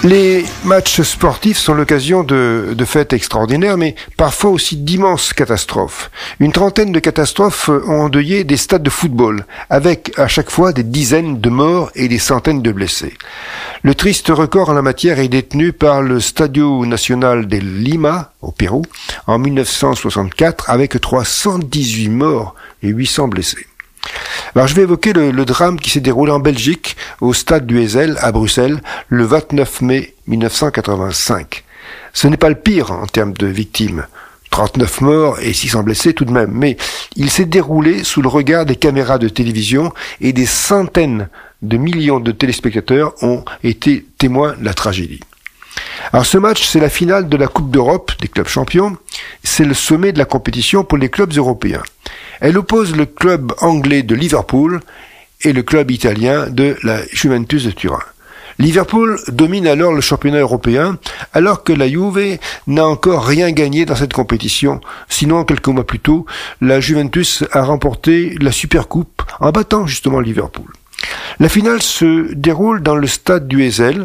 Les matchs sportifs sont l'occasion de fêtes extraordinaires, mais parfois aussi d'immenses catastrophes. Une trentaine de catastrophes ont endeuillé des stades de football, avec à chaque fois des dizaines de morts et des centaines de blessés. Le triste record en la matière est détenu par le Stadio Nacional de Lima, au Pérou, en 1964, avec 318 morts et 800 blessés. Alors je vais évoquer le drame qui s'est déroulé en Belgique, au stade du Heysel, à Bruxelles, le 29 mai 1985. Ce n'est pas le pire en termes de victimes, 39 morts et 600 blessés tout de même, mais il s'est déroulé sous le regard des caméras de télévision et des centaines de millions de téléspectateurs ont été témoins de la tragédie. Alors ce match, c'est la finale de la Coupe d'Europe des clubs champions, c'est le sommet de la compétition pour les clubs européens. Elle oppose le club anglais de Liverpool et le club italien de la Juventus de Turin. Liverpool domine alors le championnat européen, alors que la Juve n'a encore rien gagné dans cette compétition. Sinon, quelques mois plus tôt, la Juventus a remporté la Supercoupe en battant justement Liverpool. La finale se déroule dans le stade du Heysel,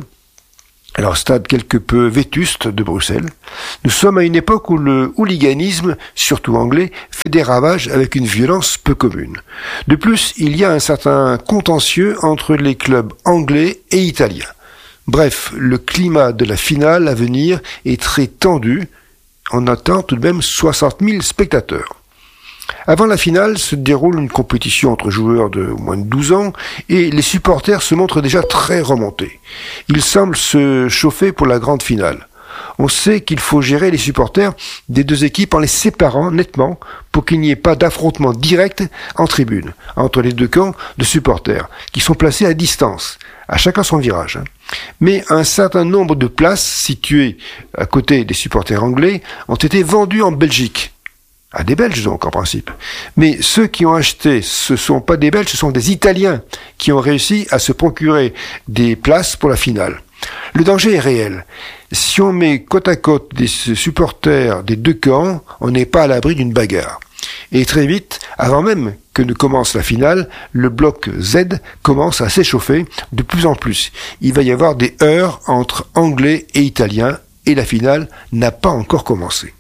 alors stade quelque peu vétuste de Bruxelles. Nous sommes à une époque où le hooliganisme, surtout anglais, fait des ravages avec une violence peu commune. De plus, il y a un certain contentieux entre les clubs anglais et italiens. Bref, le climat de la finale à venir est très tendu. On attend tout de même 60 000 spectateurs. Avant la finale se déroule une compétition entre joueurs de moins de 12 ans et les supporters se montrent déjà très remontés. Ils semblent se chauffer pour la grande finale. On sait qu'il faut gérer les supporters des deux équipes en les séparant nettement pour qu'il n'y ait pas d'affrontement direct en tribune entre les deux camps de supporters qui sont placés à distance, à chacun son virage. Mais un certain nombre de places situées à côté des supporters anglais ont été vendues en Belgique. À des Belges donc, en principe. Mais ceux qui ont acheté, ce sont pas des Belges, ce sont des Italiens qui ont réussi à se procurer des places pour la finale. Le danger est réel. Si on met côte à côte des supporters des deux camps, on n'est pas à l'abri d'une bagarre. Et très vite, avant même que ne commence la finale, le bloc Z commence à s'échauffer de plus en plus. Il va y avoir des heurts entre Anglais et Italiens, et la finale n'a pas encore commencé.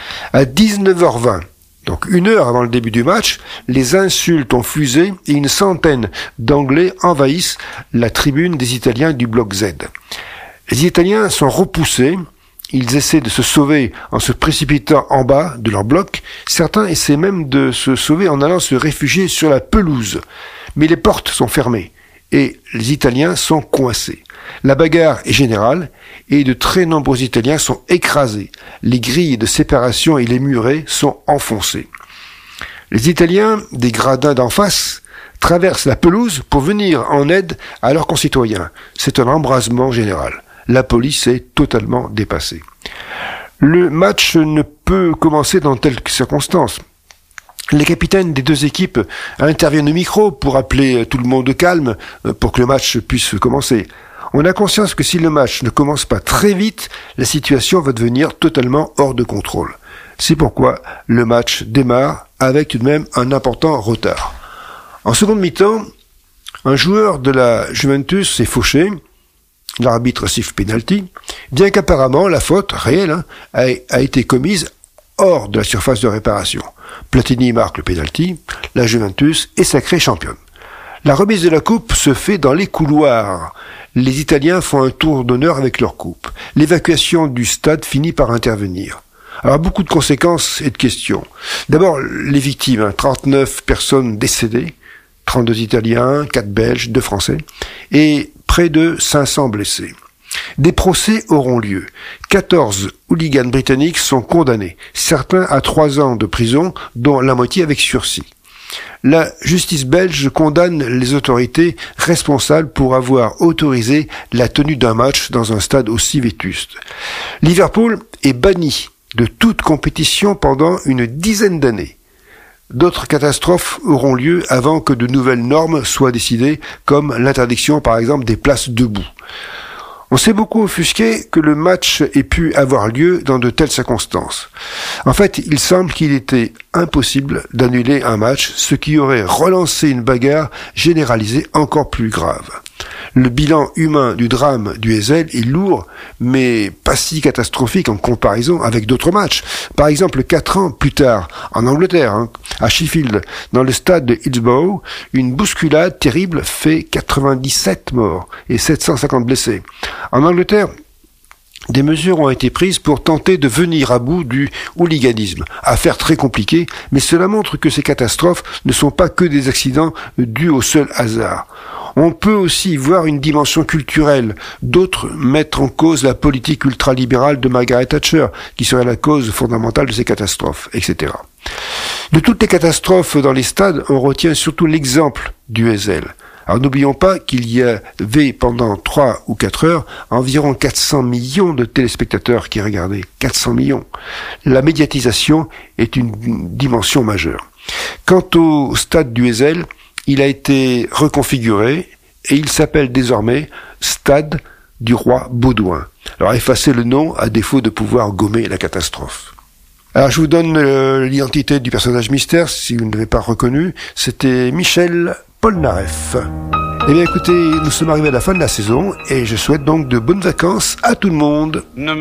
À 19h20, donc une heure avant le début du match, les insultes ont fusé et une centaine d'Anglais envahissent la tribune des Italiens du bloc Z. Les Italiens sont repoussés, ils essaient de se sauver en se précipitant en bas de leur bloc, certains essaient même de se sauver en allant se réfugier sur la pelouse. Mais les portes sont fermées et les Italiens sont coincés. La bagarre est générale et de très nombreux Italiens sont écrasés. Les grilles de séparation et les murets sont enfoncés. Les Italiens, des gradins d'en face, traversent la pelouse pour venir en aide à leurs concitoyens. C'est un embrasement général. La police est totalement dépassée. Le match ne peut commencer dans telles circonstances. Les capitaines des deux équipes interviennent au micro pour appeler tout le monde au calme pour que le match puisse commencer. On a conscience que si le match ne commence pas très vite, la situation va devenir totalement hors de contrôle. C'est pourquoi le match démarre avec tout de même un important retard. En seconde mi-temps, un joueur de la Juventus est fauché, l'arbitre siffle penalty, bien qu'apparemment la faute réelle a été commise hors de la surface de réparation. Platini marque le penalty, la Juventus est sacrée championne. La remise de la coupe se fait dans les couloirs. Les Italiens font un tour d'honneur avec leur coupe. L'évacuation du stade finit par intervenir. Alors beaucoup de conséquences et de questions. D'abord, les victimes, 39 personnes décédées, 32 Italiens, 4 Belges, 2 Français, et près de 500 blessés. Des procès auront lieu. 14 hooligans britanniques sont condamnés, certains à 3 ans de prison, dont la moitié avec sursis. La justice belge condamne les autorités responsables pour avoir autorisé la tenue d'un match dans un stade aussi vétuste. Liverpool est banni de toute compétition pendant une dizaine d'années. D'autres catastrophes auront lieu avant que de nouvelles normes soient décidées, comme l'interdiction par exemple des places debout. On s'est beaucoup offusqué que le match ait pu avoir lieu dans de telles circonstances. En fait, il semble qu'il était impossible d'annuler un match, ce qui aurait relancé une bagarre généralisée encore plus grave. Le bilan humain du drame du Heysel est lourd, mais pas si catastrophique en comparaison avec d'autres matchs. Par exemple, 4 ans plus tard, en Angleterre, à Sheffield, dans le stade de Hillsborough, une bousculade terrible fait 97 morts et 750 blessés. En Angleterre, des mesures ont été prises pour tenter de venir à bout du hooliganisme. Affaire très compliquée, mais cela montre que ces catastrophes ne sont pas que des accidents dus au seul hasard. On peut aussi voir une dimension culturelle. D'autres mettent en cause la politique ultralibérale de Margaret Thatcher, qui serait la cause fondamentale de ces catastrophes, etc. De toutes les catastrophes dans les stades, on retient surtout l'exemple du Heysel. Alors n'oublions pas qu'il y avait pendant 3 ou 4 heures environ 400 millions de téléspectateurs qui regardaient. 400 millions. La médiatisation est une dimension majeure. Quant au stade du Heysel, il a été reconfiguré et il s'appelle désormais Stade du Roi Baudouin. Alors effacez le nom à défaut de pouvoir gommer la catastrophe. Alors je vous donne l'identité du personnage mystère si vous ne l'avez pas reconnu. C'était Michel Polnareff. Eh bien écoutez, nous sommes arrivés à la fin de la saison et je souhaite donc de bonnes vacances à tout le monde.